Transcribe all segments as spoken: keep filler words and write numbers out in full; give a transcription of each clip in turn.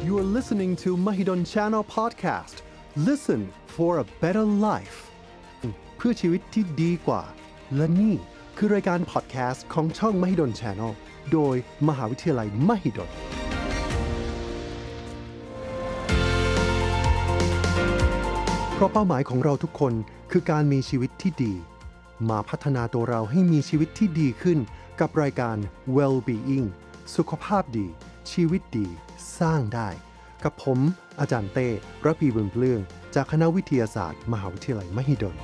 You are listening to Mahidol Channel Podcast. Listen for a better life. เพื่อชีวิตที่ดีกว่าและนี่คือรายการพอดแคสต์ของช่อง Mahidol Channel โดยมหาวิทยาลัย Mahidolเพราะเป้าหมายของเราทุกคนคือการมีชีวิตที่ดีมาพัฒนาตัวเราให้มีชีวิตที่ดีขึ้นกับรายการ Well-being สุขภาพดีชีวิตดีสร้างได้กับผมอาจารย์เต้ระพีบุญเปลื้องจากคณะวิทยาศาสตร์มหาวิทยาลัยมหิดล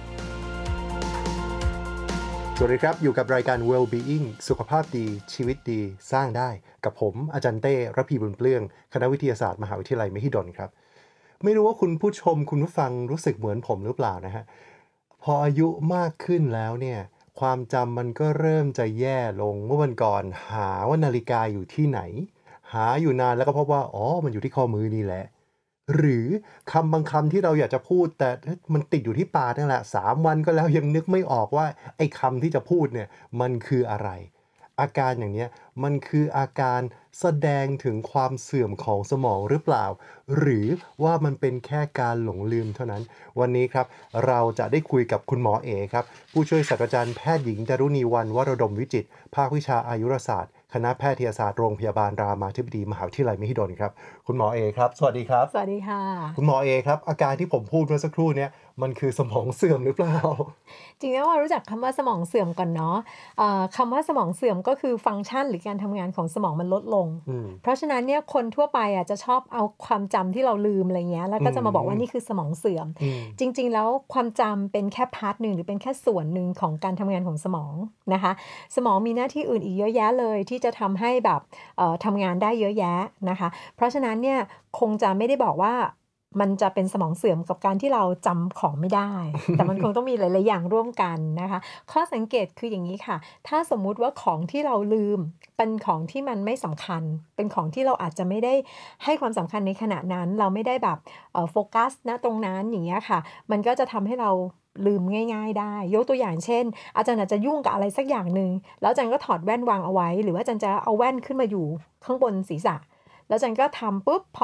สวัสดีครับอยู่กับรายการ Well-being สุขภาพดีชีวิตดีสร้างได้กับผมอาจารย์เต้ระพีบุญเปลื้องคณะวิทยาศาสตร์มหาวิทยาลัยมหิดลครับไม่รู้ว่าคุณผู้ชมคุณผู้ฟังรู้สึกเหมือนผมหรือเปล่านะฮะพออายุมากขึ้นแล้วเนี่ยความจำมันก็เริ่มจะแย่ลงเมื่อวันก่อนหาว่านาฬิกาอยู่ที่ไหนหาอยู่นานแล้วก็พบว่าอ๋อมันอยู่ที่ข้อมือนี่แหละหรือคำบางคำที่เราอยากจะพูดแต่มันติดอยู่ที่ปากนั่นแหละสามวันก็แล้วยังนึกไม่ออกว่าไอ้คำที่จะพูดเนี่ยมันคืออะไรอาการอย่างนี้มันคืออาการแสดงถึงความเสื่อมของสมองหรือเปล่าหรือว่ามันเป็นแค่การหลงลืมเท่านั้นวันนี้ครับเราจะได้คุยกับคุณหมอเอครับผู้ช่วยศาสตราจารย์แพทย์หญิงดารุณีวรรณวรดมวิจิตรภาควิชาอายุรศาสตร์คณะแพทยศาสตร์โรงพยาบาลรามาธิบดีมหาวิทยาลัยมหิดลครับคุณหมอเอครับสวัสดีครับสวัสดีค่ะคุณหมอเอครับอาการที่ผมพูดเมื่อสักครู่นี้มันคือสมองเสื่อมหรือเปล่าจริงๆแล้วเรารู้จักคำว่าสมองเสื่อมก่อนเนาะคำว่าสมองเสื่อมก็คือฟังก์ชันหรือการทำงานของสมองมันลดลงเพราะฉะนั้นเนี่ยคนทั่วไปอ่ะจะชอบเอาความจำที่เราลืมอะไรเงี้ยแล้วก็จะมาบอกว่านี่คือสมองเสื่อมจริงๆแล้วความจำเป็นแค่พาร์ทหนึ่งหรือเป็นแค่ส่วนหนึ่งของการทำงานของสมองนะคะสมองมีหน้าที่อื่นอีกเยอะแยะเลยที่จะทำให้แบบทำงานได้เยอะแยะนะคะเพราะฉะนั้นเนี่ยคงจะไม่ได้บอกว่ามันจะเป็นสมองเสื่อมกับการที่เราจำของไม่ได้ แต่มันคงต้องมีหลายๆอย่างร่วมกันนะคะข้อสังเกตคืออย่างนี้ค่ะถ้าสมมุติว่าของที่เราลืมเป็นของที่มันไม่สำคัญเป็นของที่เราอาจจะไม่ได้ให้ความสำคัญในขณะนั้นเราไม่ได้แบบโฟกัสนะตรงนั้นอย่างเงี้ยค่ะมันก็จะทำให้เราลืมง่ายๆได้ยกตัวอย่างเช่นอาจารย์อาจจะยุ่งกับอะไรสักอย่างนึงแล้วอาจารย์ก็ถอดแว่นวางเอาไว้หรือว่าอาจารย์จะเอาแว่นขึ้นมาอยู่ข้างบนศีรษะแล้วอาจารย์ก็ทำปุ๊บพอ